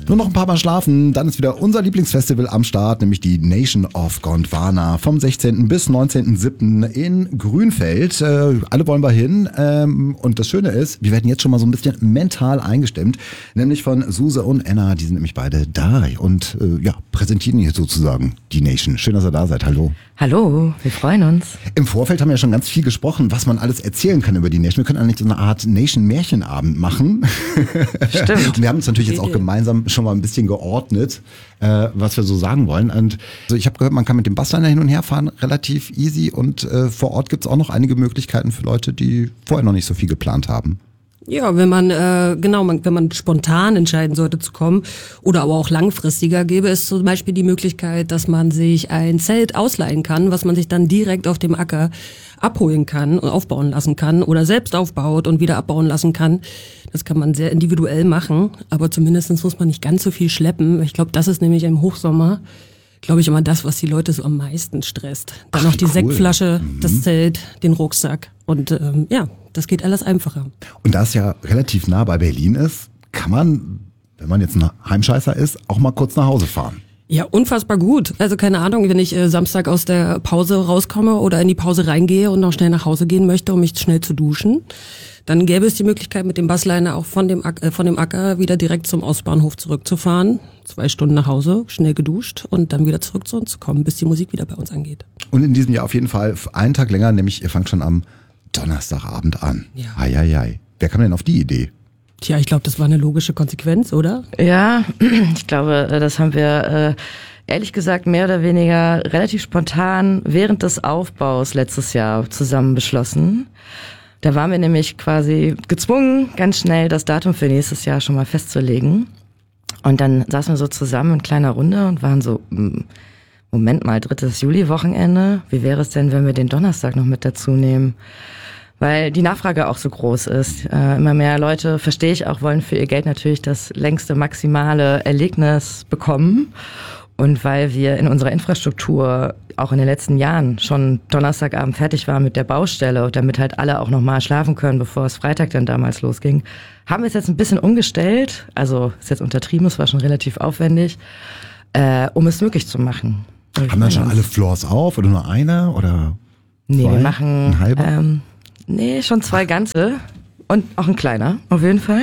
Nur noch ein paar Mal schlafen, dann ist wieder unser Lieblingsfestival am Start, nämlich die Nation of Gondwana vom 16. bis 19.07. in Grünfeld. Alle wollen wir hin und das Schöne ist, wir werden jetzt schon mal so ein bisschen mental eingestimmt, nämlich von Suse und Enna, die sind nämlich beide da und präsentieren hier sozusagen die Nation. Schön, dass ihr da seid. Hallo. Hallo, wir freuen uns. Im Vorfeld haben wir ja schon ganz viel gesprochen, was man alles erzählen kann über die Nation. Wir können eigentlich so eine Art Nation-Märchenabend machen. Stimmt. Und wir haben uns natürlich jetzt auch gemeinsam schon mal ein bisschen geordnet, was wir so sagen wollen. Und also ich habe gehört, man kann mit dem Busliner hin und her fahren, relativ easy. Und vor Ort gibt es auch noch einige Möglichkeiten für Leute, die vorher noch nicht so viel geplant haben. Ja, wenn man wenn man spontan entscheiden sollte zu kommen oder aber auch langfristiger, gäbe es zum Beispiel die Möglichkeit, dass man sich ein Zelt ausleihen kann, was man sich dann direkt auf dem Acker abholen kann und aufbauen lassen kann oder selbst aufbaut und wieder abbauen lassen kann. Das kann man sehr individuell machen, aber zumindest muss man nicht ganz so viel schleppen. Ich glaube, das ist nämlich im Hochsommer, glaube ich, immer das, was die Leute so am meisten stresst. Dann noch die Sektflasche, das Zelt, den Rucksack und das geht alles einfacher. Und da es ja relativ nah bei Berlin ist, kann man, wenn man jetzt ein Heimscheißer ist, auch mal kurz nach Hause fahren. Ja, unfassbar gut. Also keine Ahnung, wenn ich Samstag aus der Pause rauskomme oder in die Pause reingehe und noch schnell nach Hause gehen möchte, um mich schnell zu duschen, dann gäbe es die Möglichkeit, mit dem Busliner auch von dem Acker wieder direkt zum Ostbahnhof zurückzufahren. 2 Stunden nach Hause, schnell geduscht und dann wieder zurück zu uns zu kommen, bis die Musik wieder bei uns angeht. Und in diesem Jahr auf jeden Fall einen Tag länger, nämlich ihr fangt schon am Donnerstagabend an. Ja. Eieiei. Wer kam denn auf die Idee? Tja, ich glaube, das war eine logische Konsequenz, oder? Ja, ich glaube, das haben wir ehrlich gesagt mehr oder weniger relativ spontan während des Aufbaus letztes Jahr zusammen beschlossen. Da waren wir nämlich quasi gezwungen, ganz schnell das Datum für nächstes Jahr schon mal festzulegen. Und dann saßen wir so zusammen in kleiner Runde und waren so, Moment mal, 3. Juli-Wochenende, wie wäre es denn, wenn wir den Donnerstag noch mit dazu nehmen? Weil die Nachfrage auch so groß ist. Immer mehr Leute, verstehe ich auch, wollen für ihr Geld natürlich das längste maximale Erlebnis bekommen. Und weil wir in unserer Infrastruktur auch in den letzten Jahren schon Donnerstagabend fertig waren mit der Baustelle, damit halt alle auch nochmal schlafen können, bevor es Freitag dann damals losging, haben wir es jetzt ein bisschen umgestellt. Also ist jetzt untertrieben, es war schon relativ aufwendig, um es möglich zu machen. Haben dann schon alle Floors auf oder nur eine oder Nee, zwei? wir machen Ein halber? schon 2 ganze und auch ein kleiner, auf jeden Fall.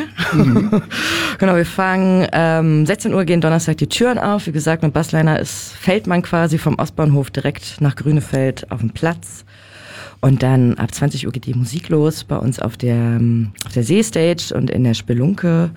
Genau, wir fangen 16 Uhr gehen Donnerstag die Türen auf. Wie gesagt, mit Busliner fällt man quasi vom Ostbahnhof direkt nach Grünefeld auf den Platz. Und dann ab 20 Uhr geht die Musik los bei uns auf der Seestage und in der Spelunke.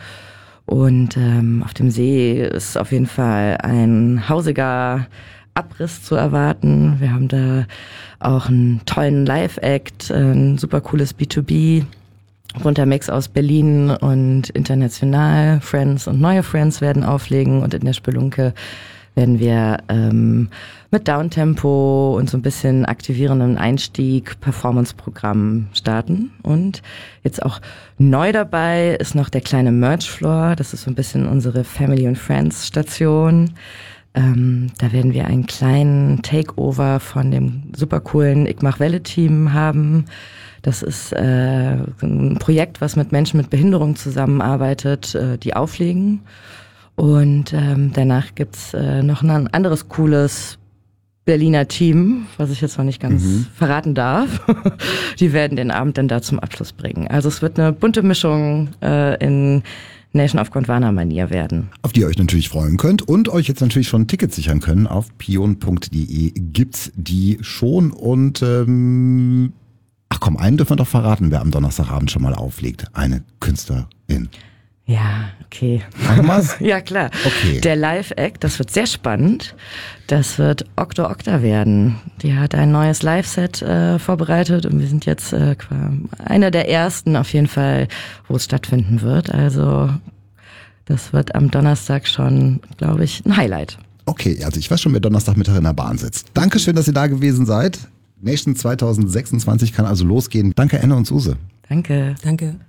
Und auf dem See ist auf jeden Fall ein hausiger Abriss zu erwarten. Wir haben da auch einen tollen Live-Act, ein super cooles B2B, bunter Mix aus Berlin und international. Friends und neue Friends werden auflegen und in der Spelunke werden wir mit Downtempo und so ein bisschen aktivierenden Einstieg Performance-Programm starten. Und jetzt auch neu dabei ist noch der kleine Merch-Floor. Das ist so ein bisschen unsere Family and Friends Station. Da werden wir einen kleinen Takeover von dem super coolen Ich mach Welle-Team haben. Das ist ein Projekt, was mit Menschen mit Behinderung zusammenarbeitet, die auflegen. Und danach gibt's noch ein anderes cooles Berliner Team, was ich jetzt noch nicht ganz verraten darf. Die werden den Abend dann da zum Abschluss bringen. Also es wird eine bunte Mischung in Nation of Gondwana-Manier werden. Auf die ihr euch natürlich freuen könnt und euch jetzt natürlich schon Tickets sichern können. Auf pion.de gibt's die schon. Und einen dürfen wir doch verraten, wer am Donnerstagabend schon mal auflegt. Eine Künstlerin. Ja, okay. Machen wir's? Ja, klar. Okay. Der Live-Act, das wird sehr spannend. Das wird Okto Okta werden. Die hat ein neues Live-Set vorbereitet und wir sind jetzt einer der ersten auf jeden Fall, wo es stattfinden wird. Also das wird am Donnerstag schon, glaube ich, ein Highlight. Okay, also ich weiß schon, wer Donnerstagmittag in der Bahn sitzt. Dankeschön, dass ihr da gewesen seid. Nation 2026 kann also losgehen. Danke, Enne und Suse. Danke. Danke.